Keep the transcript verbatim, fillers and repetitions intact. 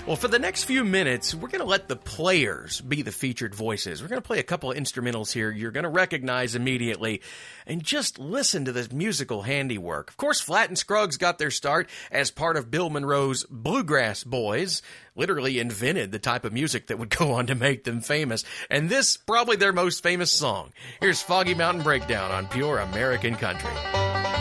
Well, for the next few minutes, we're going to let the players be the featured voices. We're going to play a couple of instrumentals here you're going to recognize immediately, and just listen to this musical handiwork. Of course, Flatt and Scruggs got their start as part of Bill Monroe's Bluegrass Boys, literally invented the type of music that would go on to make them famous, and this, probably their most famous song. Here's Foggy Mountain Breakdown on Pure American Country.